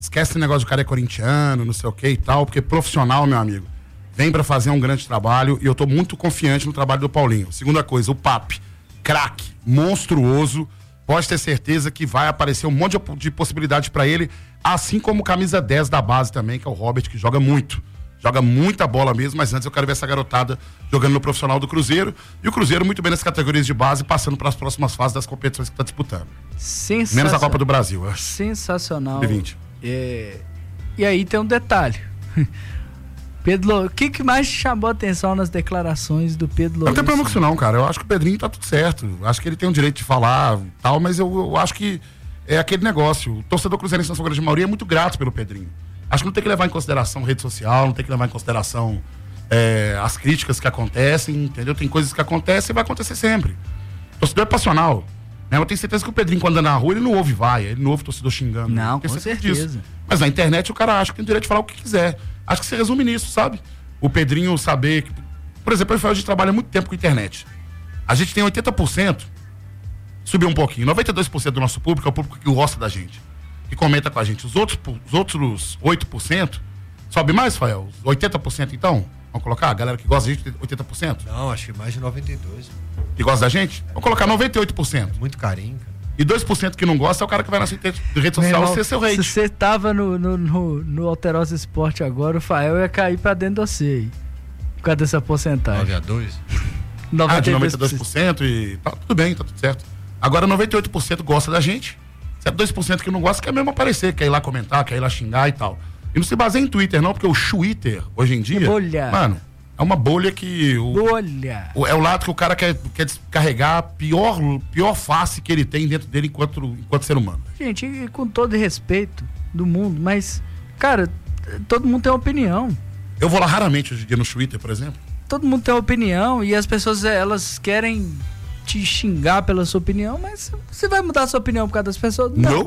Esquece esse negócio de cara é corintiano, não sei o que e tal, porque profissional, meu amigo, vem pra fazer um grande trabalho e eu tô muito confiante no trabalho do Paulinho. Segunda coisa, o Papi, craque, monstruoso, pode ter certeza que vai aparecer um monte de possibilidade pra ele, assim como o camisa 10 da base também, que é o Robert, que joga muito. Joga muita bola mesmo, mas antes eu quero ver essa garotada jogando no profissional do Cruzeiro. E o Cruzeiro muito bem nas categorias de base, passando para as próximas fases das competições que está disputando. Sensacional. Menos a Copa do Brasil, eu acho. Sensacional. 2020. E aí tem um detalhe. Pedro, o que mais te chamou a atenção nas declarações do Pedro Lourenço? Não tem problema com isso não, cara. Eu acho que o Pedrinho tá tudo certo. Acho que ele tem o direito de falar e tal, mas eu acho que é aquele negócio. O torcedor cruzeirense, na sua grande maioria, é muito grato pelo Pedrinho. Acho que não tem que levar em consideração rede social, não tem que levar em consideração as críticas que acontecem, entendeu? Tem coisas que acontecem e vai acontecer sempre. O torcedor é passional. Né? Eu tenho certeza que o Pedrinho, quando anda na rua, ele não ouve vaia, ele não ouve torcedor xingando. Não, com certeza. Disso. Mas na internet o cara acha que tem o direito de falar o que quiser. Acho que se resume nisso, sabe? O Pedrinho saber que... Por exemplo, a gente trabalha muito tempo com internet. A gente tem 80%, subiu um pouquinho, 92% do nosso público é o público que gosta da gente, que comenta com a gente. Os outros 8%, sobe mais, Fael? 80% então? Vamos colocar a galera que gosta da gente, 80%? Não, acho que mais de 92%. Que gosta da gente? Vamos colocar 98%. Muito carinho, cara. E 2% que não gosta é o cara que vai na rede social ser seu rei. Se você tava no Alterosa Esporte agora, o Fael ia cair pra dentro de você aí. Por causa dessa porcentagem. 9-2? De 92% e tá tudo bem, tá tudo certo. Agora 98% gosta da gente. 2% que não gosta quer mesmo aparecer, quer ir lá comentar, quer ir lá xingar e tal. E não se baseia em Twitter, não, porque o Twitter, hoje em dia... Bolha. Mano, é uma bolha que... Bolha. É o lado que o cara quer descarregar a pior face que ele tem dentro dele enquanto ser humano. Gente, e com todo respeito do mundo, mas, cara, todo mundo tem uma opinião. Eu vou lá raramente hoje em dia no Twitter, por exemplo. Todo mundo tem uma opinião e as pessoas, elas querem te xingar pela sua opinião, mas você vai mudar a sua opinião por causa das pessoas? Não.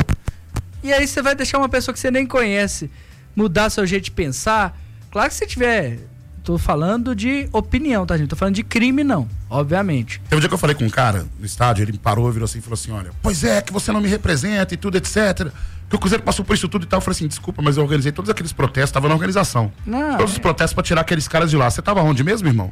E aí você vai deixar uma pessoa que você nem conhece mudar seu jeito de pensar? Claro que se tiver... Tô falando de opinião, tá, gente? Tô falando de crime, não, obviamente. Teve um dia que eu falei com um cara no estádio, ele me parou, virou assim e falou assim, olha, pois é, que você não me representa e tudo, etc. Que o Cruzeiro passou por isso tudo e tal. Eu falei assim, desculpa, mas eu organizei todos aqueles protestos, tava na organização. Não, todos os protestos pra tirar aqueles caras de lá. Você tava onde mesmo, irmão?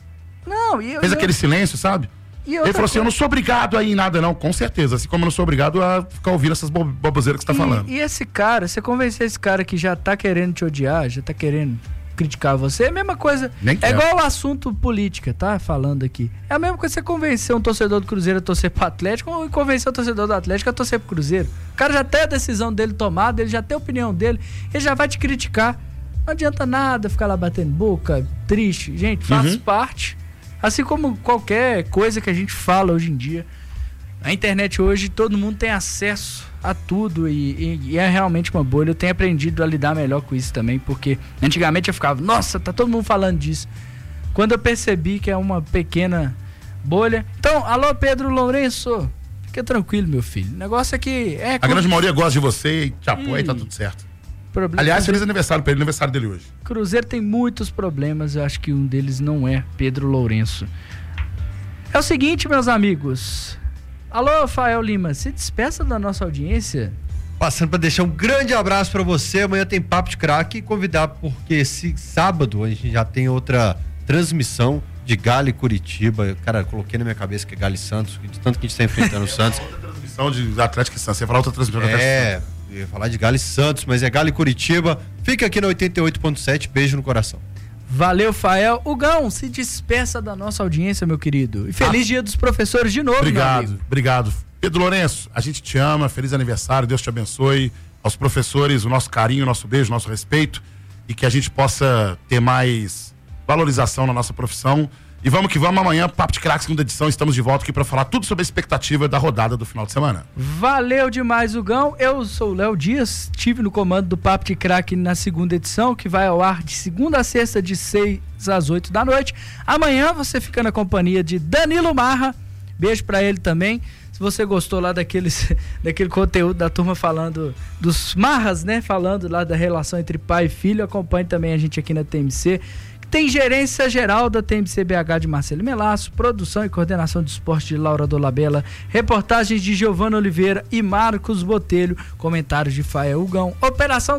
Não, Fez aquele silêncio, sabe? Ele falou assim, eu não sou obrigado a ir em nada, não. Com certeza, assim como eu não sou obrigado a ficar ouvindo essas baboseiras que você tá falando. E esse cara, você convencer esse cara que já tá querendo te odiar, já tá querendo criticar você, é a mesma coisa. É igual o assunto política, tá? Falando aqui. É a mesma coisa você convencer um torcedor do Cruzeiro a torcer pro Atlético ou convencer o torcedor do Atlético a torcer pro Cruzeiro. O cara já tem a decisão dele tomada, ele já tem a opinião dele, ele já vai te criticar. Não adianta nada ficar lá batendo boca, triste. Gente, faz parte. Assim como qualquer coisa que a gente fala hoje em dia. A internet hoje, todo mundo tem acesso a tudo e é realmente uma bolha. Eu tenho aprendido a lidar melhor com isso também, porque antigamente eu ficava, nossa, tá todo mundo falando disso. Quando eu percebi que é uma pequena bolha. Então, alô Pedro Lourenço, fica tranquilo, meu filho. O negócio é que... A grande maioria gosta de você e te apoia e tá tudo certo. Aliás, feliz aniversário pra ele, aniversário dele hoje. Cruzeiro tem muitos problemas, eu acho que um deles não é Pedro Lourenço. É o seguinte, meus amigos. Alô, Fael Lima, se despeça da nossa audiência. Passando para deixar um grande abraço para você. Amanhã tem Papo de Craque e convidar, porque esse sábado a gente já tem outra transmissão de Galo e Curitiba. Cara, coloquei na minha cabeça que é Galo e Santos, de tanto que a gente está enfrentando o Santos. Outra transmissão de Atlético e Santos. Você ia falar outra transmissão de Atlético e Santos. Eu ia falar de Galo e Santos, mas é Galo e Curitiba. Fica aqui na 88.7. Beijo no coração. Valeu, Fael. Hugão, se despeça da nossa audiência, meu querido. E feliz Dia dos Professores de novo, meu amigo. Obrigado. Pedro Lourenço, a gente te ama, feliz aniversário, Deus te abençoe. Aos professores, o nosso carinho, o nosso beijo, o nosso respeito. E que a gente possa ter mais valorização na nossa profissão. E vamos que vamos, amanhã, Papo de Craque, segunda edição, estamos de volta aqui para falar tudo sobre a expectativa da rodada do final de semana. Valeu demais, Hugão. Eu sou o Léo Dias, estive no comando do Papo de Craque na segunda edição, que vai ao ar de segunda a sexta, de 6 às 8 da noite. Amanhã você fica na companhia de Danilo Marra, beijo para ele também. Se você gostou lá daquele conteúdo da turma falando dos Marras, né? Falando lá da relação entre pai e filho, acompanhe também a gente aqui na TMC. Tem gerência geral da TMCBH de Marcelo Melasso, produção e coordenação de esporte de Laura Dolabella, reportagens de Giovana Oliveira e Marcos Botelho, comentários de Faia Hugão, operação